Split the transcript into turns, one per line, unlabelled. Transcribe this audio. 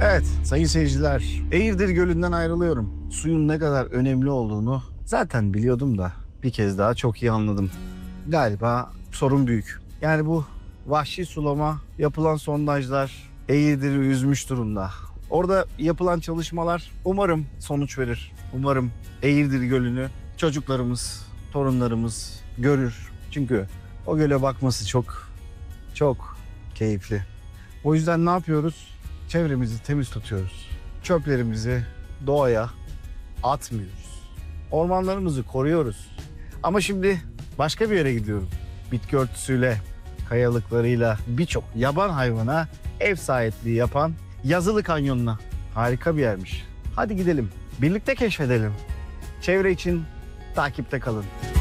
Evet sayın seyirciler, Eğirdir Gölü'nden ayrılıyorum. Suyun ne kadar önemli olduğunu zaten biliyordum da bir kez daha çok iyi anladım. Galiba sorun büyük. Yani bu vahşi sulama, yapılan sondajlar Eğirdir'i üzmüş durumda. Orada yapılan çalışmalar umarım sonuç verir. Umarım Eğirdir Gölü'nü çocuklarımız, torunlarımız görür. Çünkü o göle bakması çok keyifli. O yüzden ne yapıyoruz? Çevremizi temiz tutuyoruz. Çöplerimizi doğaya atmıyoruz. Ormanlarımızı koruyoruz. Ama şimdi başka bir yere gidiyorum. Bitki örtüsüyle, kayalıklarıyla birçok yaban hayvana ev sahipliği yapan Yazılı Kanyonu'na. Harika bir yermiş. Hadi gidelim. Birlikte keşfedelim. Çevre için takipte kalın.